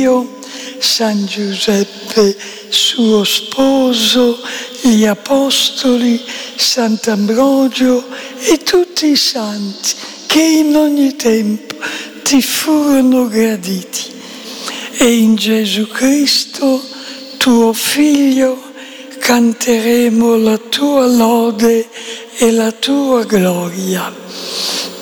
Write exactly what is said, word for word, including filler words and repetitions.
Dio, San Giuseppe suo sposo, gli apostoli, Sant'Ambrogio e tutti i santi che in ogni tempo ti furono graditi. E in Gesù Cristo, tuo Figlio, canteremo la tua lode e la tua gloria.